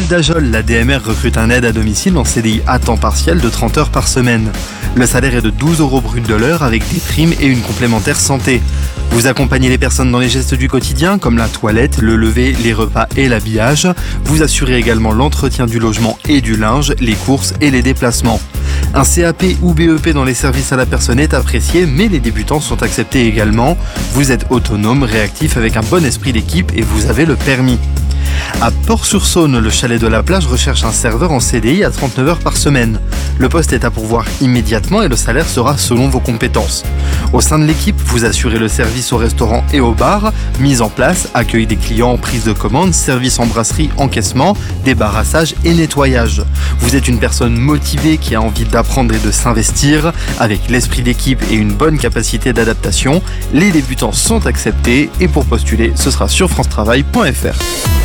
Paul Dajol, la DMR recrute un aide à domicile en CDI à temps partiel de 30 heures par semaine. Le salaire est de 12 € brut de l'heure avec des primes et une complémentaire santé. Vous accompagnez les personnes dans les gestes du quotidien comme la toilette, le lever, les repas et l'habillage. Vous assurez également l'entretien du logement et du linge, les courses et les déplacements. Un CAP ou BEP dans les services à la personne est apprécié, mais les débutants sont acceptés également. Vous êtes autonome, réactif avec un bon esprit d'équipe et vous avez le permis. À Port-sur-Saône, le chalet de la plage recherche un serveur en CDI à 39 heures par semaine. Le poste est à pourvoir immédiatement et le salaire sera selon vos compétences. Au sein de l'équipe, vous assurez le service au restaurant et au bar, mise en place, accueil des clients, prise de commande, service en brasserie, encaissement, débarrassage et nettoyage. Vous êtes une personne motivée qui a envie d'apprendre et de s'investir. Avec l'esprit d'équipe et une bonne capacité d'adaptation, les débutants sont acceptés et pour postuler, ce sera sur francetravail.fr.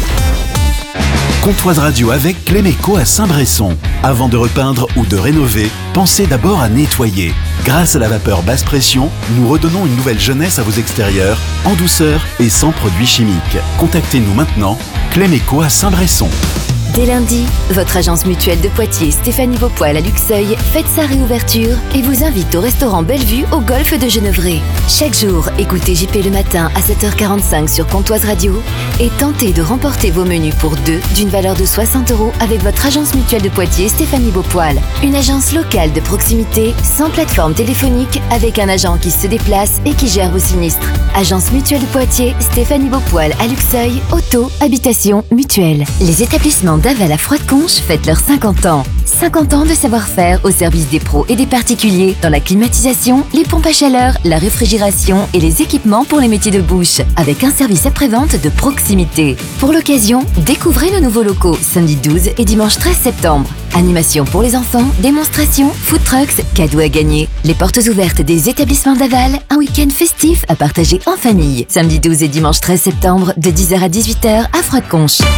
Comtoise Radio avec Cléméco à Saint-Bresson. Avant de repeindre ou de rénover, pensez d'abord à nettoyer. Grâce à la vapeur basse pression, nous redonnons une nouvelle jeunesse à vos extérieurs, en douceur et sans produits chimiques. Contactez-nous maintenant, Cléméco à Saint-Bresson. Dès lundi, votre agence mutuelle de Poitiers Stéphanie Beaupoil à Luxeuil fête sa réouverture et vous invite au restaurant Bellevue au golfe de Genevrey. Chaque jour, écoutez JP le matin à 7h45 sur Comtoise Radio et tentez de remporter vos menus pour deux d'une valeur de 60 € avec votre agence mutuelle de Poitiers Stéphanie Beaupoil. Une agence locale de proximité, sans plateforme téléphonique, avec un agent qui se déplace et qui gère vos sinistres. Agence mutuelle de Poitiers Stéphanie Beaupoil à Luxeuil, auto, habitation, mutuelle. Les établissements d'Aval à Froide-Conche fêtent leurs 50 ans. 50 ans de savoir-faire au service des pros et des particuliers dans la climatisation, les pompes à chaleur, la réfrigération et les équipements pour les métiers de bouche, avec un service après-vente de proximité. Pour l'occasion, découvrez nos nouveaux locaux samedi 12 et dimanche 13 septembre. Animation pour les enfants, démonstration, food trucks, cadeaux à gagner. Les portes ouvertes des établissements d'Aval, un week-end festif à partager en famille. Samedi 12 et dimanche 13 septembre de 10h à 18h à Froide-Conche.